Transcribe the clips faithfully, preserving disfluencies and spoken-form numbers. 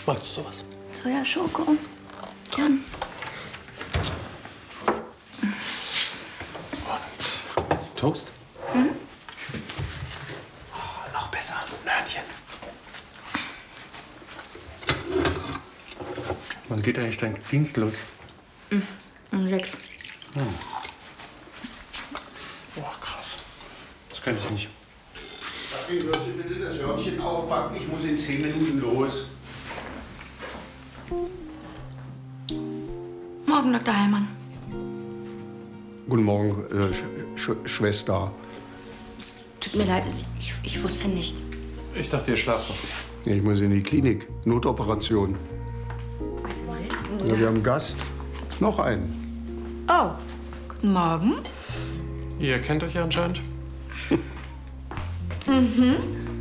Magst du sowas? Sojaschoko. Gern. Und Toast? Hm? Oh, noch besser. Ein Hörnchen. Wann geht eigentlich dein Dienst los? Mhm. Um sechs. Hm. Boah, krass. Das könnte ich nicht. Würden Sie bitte das Hörnchen aufpacken? Ich muss in zehn Minuten los. Morgen, Doktor Heilmann. Guten Morgen, äh, Sch Sch Schwester. Es tut mir leid, ich, ich wusste nicht. Ich dachte, ihr schlaft noch. Ich muss in die Klinik. Notoperation. Was redest denn du Ja, da? wir haben einen Gast. Noch einen. Oh, guten Morgen. Ihr kennt euch ja anscheinend. Mhm.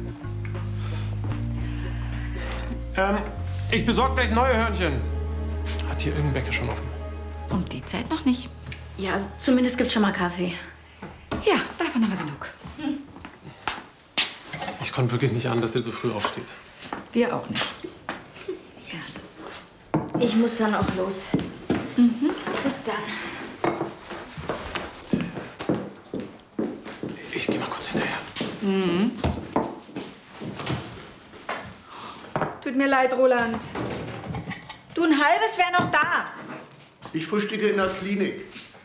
Ähm, ich besorge gleich neue Hörnchen. Hat hier irgendein Bäcker schon offen? Um die Zeit noch nicht. Ja, also zumindest gibt's schon mal Kaffee. Ja, davon haben wir genug. Hm. Ich konnte wirklich nicht an, dass ihr so früh aufsteht. Wir auch nicht. Ja, also. Ich muss dann auch los. Mhm. Bis dann. Ich gehe mal kurz hinterher. Mhm. Tut mir leid, Roland. Du, ein halbes wäre noch da. Ich frühstücke in der Klinik.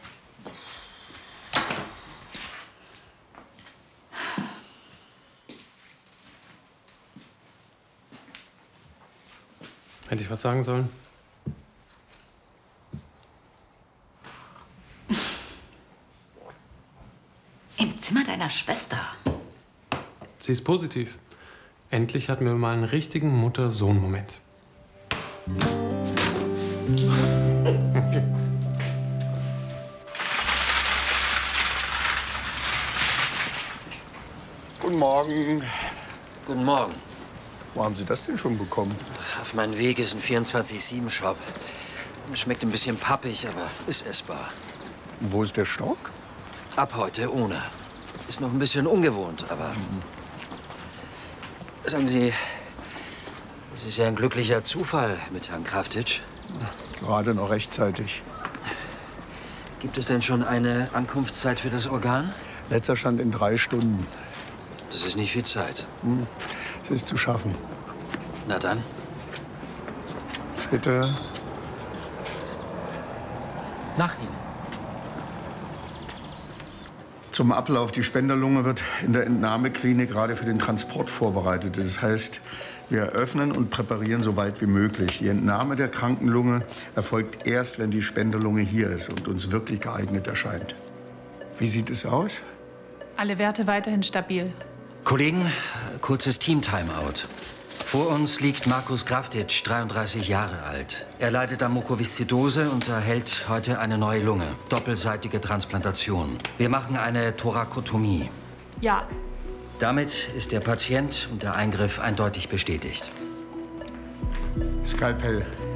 Hätte ich was sagen sollen? Im Zimmer deiner Schwester. Sie ist positiv. Endlich hatten wir mal einen richtigen Mutter-Sohn-Moment. Guten Morgen. Guten Morgen. Wo haben Sie das denn schon bekommen? Auf meinem Weg ist ein vierundzwanzig sieben Shop. Schmeckt ein bisschen pappig, aber ist essbar. Wo ist der Stock? Ab heute ohne. Ist noch ein bisschen ungewohnt, aber... Mhm. Sagen Sie, es ist ja ein glücklicher Zufall mit Herrn Kraftic. Gerade noch rechtzeitig. Gibt es denn schon eine Ankunftszeit für das Organ? Letzter Stand in drei Stunden. Das ist nicht viel Zeit. Hm. Es ist zu schaffen. Na dann. Bitte. Nach Ihnen. Zum Ablauf. Die Spenderlunge wird in der Entnahmeklinik gerade für den Transport vorbereitet. Das heißt, wir eröffnen und präparieren so weit wie möglich. Die Entnahme der kranken Lunge erfolgt erst, wenn die Spenderlunge hier ist und uns wirklich geeignet erscheint. Wie sieht es aus? Alle Werte weiterhin stabil. Kollegen, kurzes Team-Timeout. Vor uns liegt Markus Kraftic, dreiunddreißig Jahre alt. Er leidet an Mukoviszidose und erhält heute eine neue Lunge. Doppelseitige Transplantation. Wir machen eine Thorakotomie. Ja. Damit ist der Patient und der Eingriff eindeutig bestätigt. Skalpell.